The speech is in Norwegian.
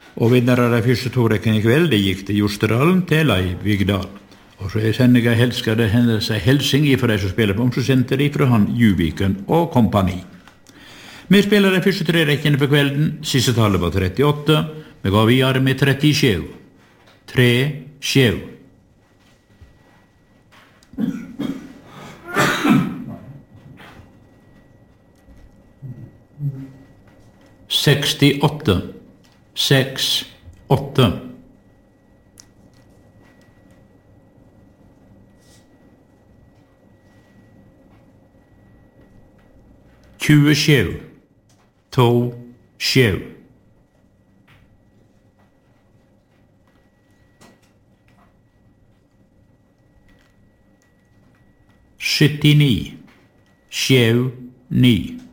Og vinnere av første to rekkene I kveld, det gikk til Jostedalen til Leiv Vigdal. Og så sendinga helsker det henne seg helsing ifra de som spiller på Omsorgssenteret ifra han Juviken og kompani. Vi spiller de første tre rekkene for kvelden, siste tallet var 38, vi går videre med 37. 37. Sekstiåtte, 68. 27, 27. 79, 79.